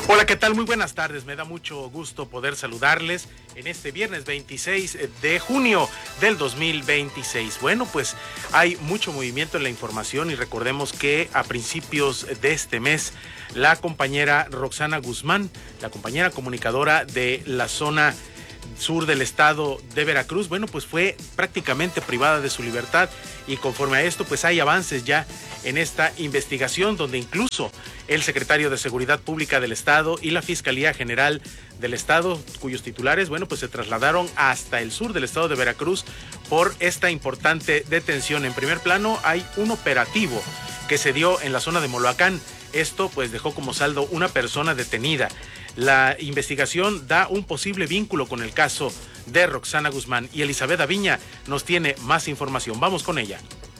Hola, ¿qué tal? Muy buenas tardes. Me da mucho gusto poder saludarles en este viernes 26 de junio del 2026. Bueno, pues hay mucho movimiento en la información y recordemos que a principios de este mes la compañera Roxana Guzmán, la compañera comunicadora de la zona sur del estado de Veracruz, bueno, pues fue prácticamente privada de su libertad y conforme a esto, pues hay avances ya en esta investigación donde incluso el secretario de Seguridad Pública del estado y la Fiscalía General del estado, cuyos titulares, bueno, pues se trasladaron hasta el sur del estado de Veracruz por esta importante detención. En primer plano hay un operativo que se dio en la zona de Moloacán. Esto pues dejó como saldo una persona detenida. La investigación da un posible vínculo con el caso de Roxana Guzmán y Elizabeth Aviña nos tiene más información. Vamos con ella.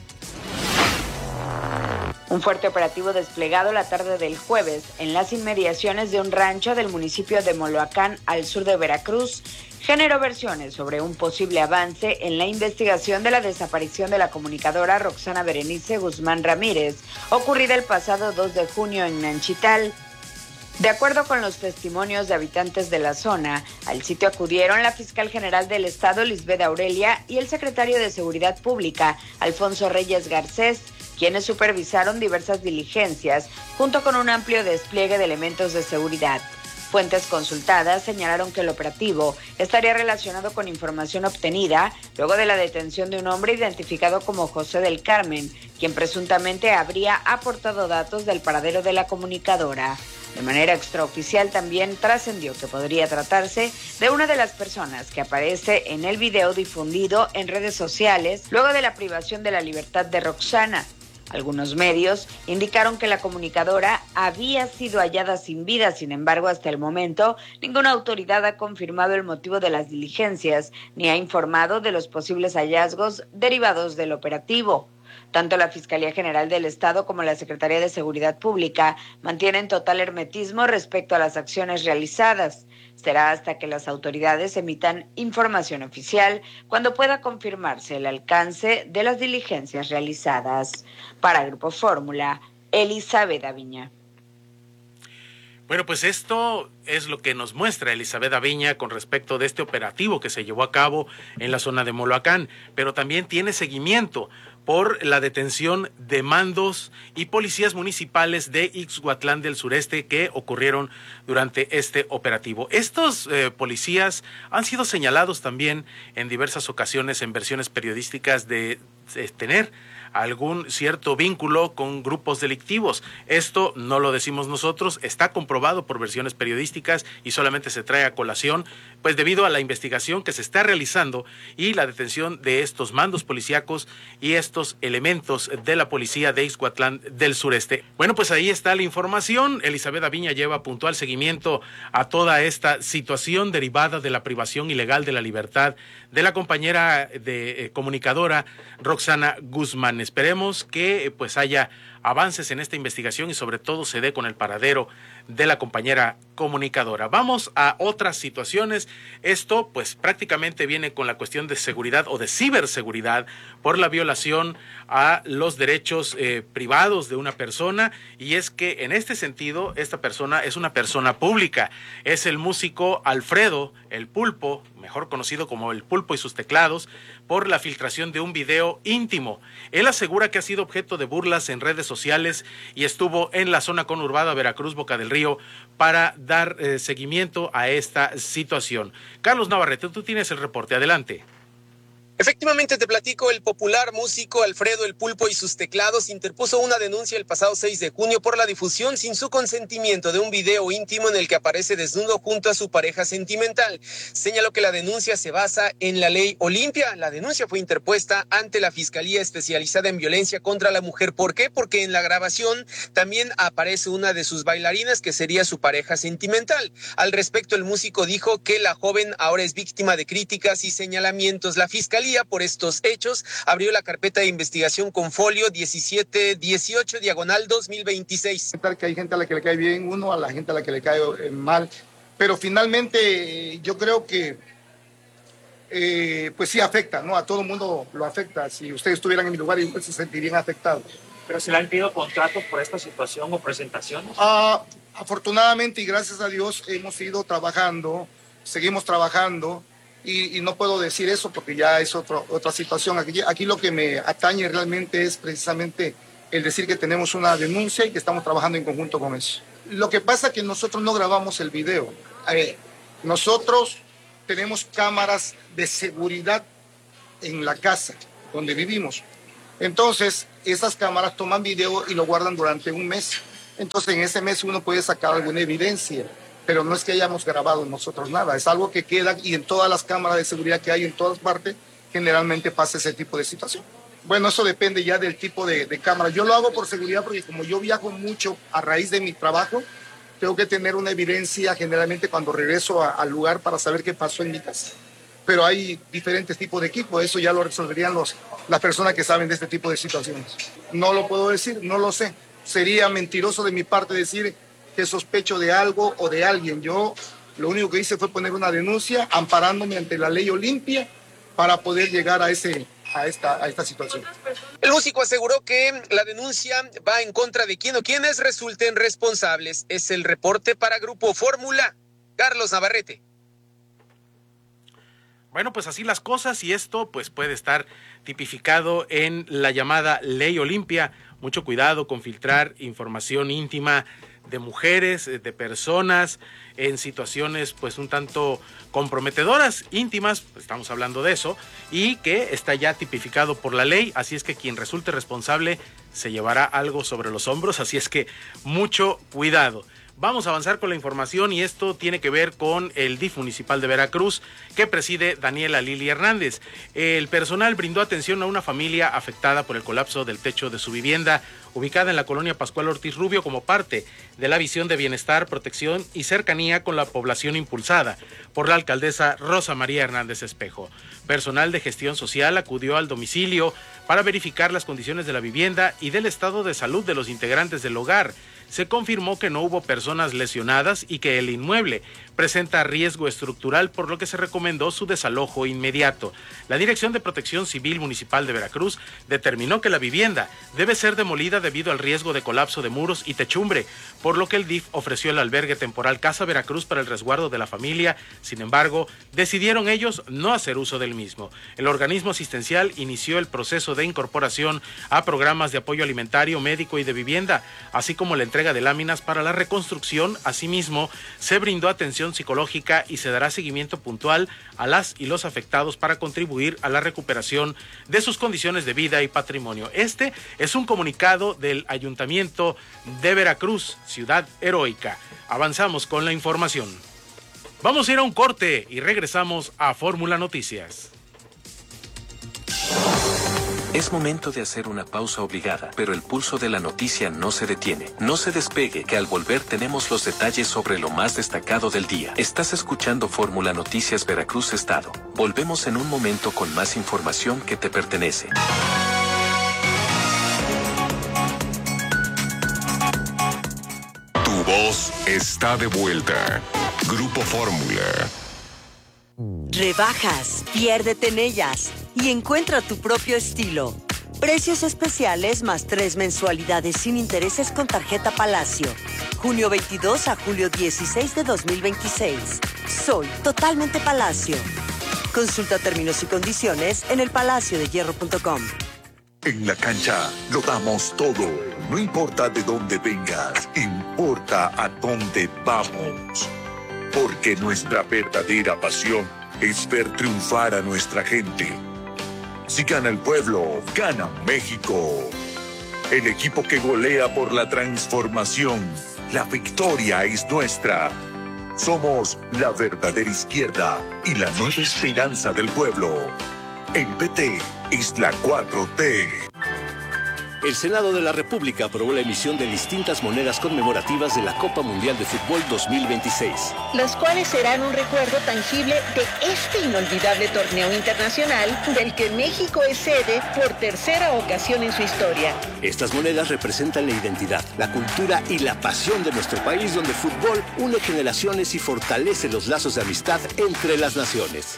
Un fuerte operativo desplegado la tarde del jueves en las inmediaciones de un rancho del municipio de Moloacán, al sur de Veracruz, generó versiones sobre un posible avance en la investigación de la desaparición de la comunicadora Roxana Berenice Guzmán Ramírez, ocurrida el pasado 2 de junio en Nanchital. De acuerdo con los testimonios de habitantes de la zona, al sitio acudieron la fiscal general del estado, Lisbeth Aurelia, y el secretario de Seguridad Pública, Alfonso Reyes Garcés, quienes supervisaron diversas diligencias, junto con un amplio despliegue de elementos de seguridad. Fuentes consultadas señalaron que el operativo estaría relacionado con información obtenida luego de la detención de un hombre identificado como José del Carmen, quien presuntamente habría aportado datos del paradero de la comunicadora. De manera extraoficial también trascendió que podría tratarse de una de las personas que aparece en el video difundido en redes sociales luego de la privación de la libertad de Roxana. Algunos medios indicaron que la comunicadora había sido hallada sin vida, sin embargo, hasta el momento, ninguna autoridad ha confirmado el motivo de las diligencias ni ha informado de los posibles hallazgos derivados del operativo. Tanto la Fiscalía General del Estado como la Secretaría de Seguridad Pública mantienen total hermetismo respecto a las acciones realizadas. Será hasta que las autoridades emitan información oficial cuando pueda confirmarse el alcance de las diligencias realizadas. Para Grupo Fórmula, Elizabeth Aviña. Bueno, pues esto es lo que nos muestra Elizabeth Aviña con respecto de este operativo que se llevó a cabo en la zona de Moloacán, pero también tiene seguimiento por la detención de mandos y policías municipales de Ixhuatlán del Sureste que ocurrieron durante este operativo. Estos policías han sido señalados también en diversas ocasiones en versiones periodísticas de tener algún cierto vínculo con grupos delictivos. Esto no lo decimos nosotros, está comprobado por versiones periodísticas y solamente se trae a colación, pues debido a la investigación que se está realizando y la detención de estos mandos policíacos y estos elementos de la policía de Ixhuatlán del Sureste. Bueno, pues ahí está la información. Elizabeth Aviña lleva puntual seguimiento a toda esta situación derivada de la privación ilegal de la libertad de la compañera de comunicadora Roxana Guzmán. Esperemos que pues haya avances en esta investigación y sobre todo se dé con el paradero de la compañera comunicadora. Vamos a otras situaciones. Esto pues prácticamente viene con la cuestión de seguridad o de ciberseguridad por la violación a los derechos privados de una persona, y es que en este sentido esta persona es una persona pública. Es el músico Alfredo El Pulpo, mejor conocido como El Pulpo y sus teclados, por la filtración de un video íntimo. Él asegura que ha sido objeto de burlas en redes sociales y estuvo en la zona conurbada Veracruz, Boca del Río, para dar seguimiento a esta situación. Carlos Navarrete, tú tienes el reporte, adelante. Efectivamente, te platico, el popular músico Alfredo El Pulpo y sus teclados interpuso una denuncia el pasado 6 de junio por la difusión sin su consentimiento de un video íntimo en el que aparece desnudo junto a su pareja sentimental. Señaló que la denuncia se basa en la ley Olimpia. La denuncia fue interpuesta ante la Fiscalía Especializada en Violencia contra la Mujer. ¿Por qué? Porque en la grabación también aparece una de sus bailarinas que sería su pareja sentimental. Al respecto, el músico dijo que la joven ahora es víctima de críticas y señalamientos. La Fiscalía por estos hechos abrió la carpeta de investigación con folio 1718/2026. Que hay gente a la que le cae bien uno, a la gente a la que le cae mal, pero finalmente yo creo que pues sí afecta, ¿no? A todo el mundo lo afecta. Si ustedes estuvieran en mi lugar, igual se sentirían afectados. ¿Pero se le han pedido contratos por esta situación o presentaciones? Afortunadamente y gracias a Dios hemos ido trabajando, seguimos trabajando y no puedo decir eso porque ya es otra situación. Aquí lo que me atañe realmente es precisamente el decir que tenemos una denuncia y que estamos trabajando en conjunto con eso. Lo que pasa es que nosotros no grabamos el video. Nosotros tenemos cámaras de seguridad en la casa donde vivimos. Entonces, esas cámaras toman video y lo guardan durante un mes. Entonces, en ese mes uno puede sacar alguna evidencia, pero no es que hayamos grabado nosotros nada. Es algo que queda y en todas las cámaras de seguridad que hay en todas partes, generalmente pasa ese tipo de situación. Bueno, eso depende ya del tipo de cámara. Yo lo hago por seguridad porque como yo viajo mucho a raíz de mi trabajo, tengo que tener una evidencia generalmente cuando regreso al lugar para saber qué pasó en mi casa. Pero hay diferentes tipos de equipo, eso ya lo resolverían las personas que saben de este tipo de situaciones. No lo puedo decir, no lo sé. Sería mentiroso de mi parte decir que sospecho de algo o de alguien. Yo lo único que hice fue poner una denuncia amparándome ante la ley Olimpia para poder llegar a esta situación. El músico aseguró que la denuncia va en contra de quien o quienes resulten responsables. Es el reporte para Grupo Fórmula. Carlos Navarrete. Bueno, pues así las cosas y esto pues puede estar tipificado en la llamada Ley Olimpia. Mucho cuidado con filtrar información íntima de mujeres, de personas en situaciones pues un tanto comprometedoras, íntimas, estamos hablando de eso, y que está ya tipificado por la ley, así es que quien resulte responsable se llevará algo sobre los hombros, así es que mucho cuidado. Vamos a avanzar con la información y esto tiene que ver con el DIF municipal de Veracruz que preside Daniela Lili Hernández. El personal brindó atención a una familia afectada por el colapso del techo de su vivienda ubicada en la colonia Pascual Ortiz Rubio como parte de la visión de bienestar, protección y cercanía con la población impulsada por la alcaldesa Rosa María Hernández Espejo. Personal de gestión social acudió al domicilio para verificar las condiciones de la vivienda y del estado de salud de los integrantes del hogar. Se confirmó que no hubo personas lesionadas y que el inmueble presenta riesgo estructural, por lo que se recomendó su desalojo inmediato. La Dirección de Protección Civil Municipal de Veracruz determinó que la vivienda debe ser demolida debido al riesgo de colapso de muros y techumbre, por lo que el DIF ofreció el albergue temporal Casa Veracruz para el resguardo de la familia. Sin embargo, decidieron ellos no hacer uso del mismo. El organismo asistencial inició el proceso de incorporación a programas de apoyo alimentario, médico y de vivienda, así como la entrega de láminas para la reconstrucción. Asimismo, se brindó atención psicológica y se dará seguimiento puntual a las y los afectados para contribuir a la recuperación de sus condiciones de vida y patrimonio. Este es un comunicado del Ayuntamiento de Veracruz, ciudad heroica. Avanzamos con la información. Vamos a ir a un corte y regresamos a Fórmula Noticias. Es momento de hacer una pausa obligada, pero el pulso de la noticia no se detiene. No se despegue, que al volver tenemos los detalles sobre lo más destacado del día. Estás escuchando Fórmula Noticias Veracruz Estado. Volvemos en un momento con más información que te pertenece. Tu voz está de vuelta. Grupo Fórmula. Rebajas, piérdete en ellas y encuentra tu propio estilo. Precios especiales más 3 mensualidades sin intereses con tarjeta Palacio. Junio 22 a julio 16 de 2026. Soy totalmente Palacio. Consulta términos y condiciones en elpalaciodehierro.com. En la cancha lo damos todo. No importa de dónde vengas, importa a dónde vamos. Porque nuestra verdadera pasión es ver triunfar a nuestra gente. Si gana el pueblo, gana México. El equipo que golea por la transformación. La victoria es nuestra. Somos la verdadera izquierda y la nueva esperanza del pueblo. El PT es la 4T. El Senado de la República aprobó la emisión de distintas monedas conmemorativas de la Copa Mundial de Fútbol 2026. Las cuales serán un recuerdo tangible de este inolvidable torneo internacional del que México es sede por tercera ocasión en su historia. Estas monedas representan la identidad, la cultura y la pasión de nuestro país, donde el fútbol une generaciones y fortalece los lazos de amistad entre las naciones.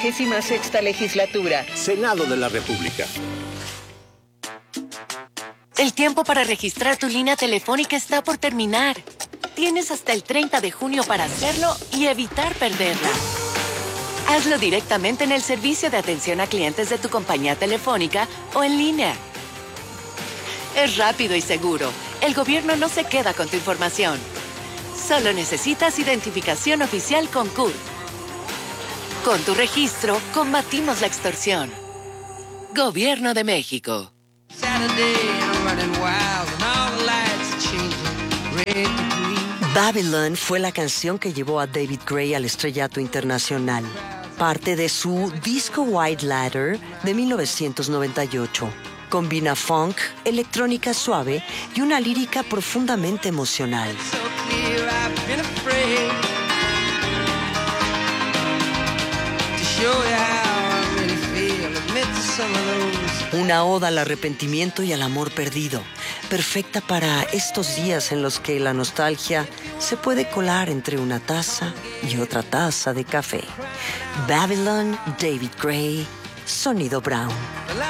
66ª legislatura. Senado de la República. El tiempo para registrar tu línea telefónica está por terminar. Tienes hasta el 30 de junio para hacerlo y evitar perderla. Hazlo directamente en el servicio de atención a clientes de tu compañía telefónica o en línea. Es rápido y seguro. El gobierno no se queda con tu información. Solo necesitas identificación oficial con CURP. Con tu registro, combatimos la extorsión. Gobierno de México. Babylon fue la canción que llevó a David Gray al estrellato internacional, parte de su disco White Ladder de 1998. Combina funk, electrónica suave y una lírica profundamente emocional. Una oda al arrepentimiento y al amor perdido, perfecta para estos días en los que la nostalgia se puede colar entre una taza y otra taza de café. Babylon, David Gray, Sonido Brown.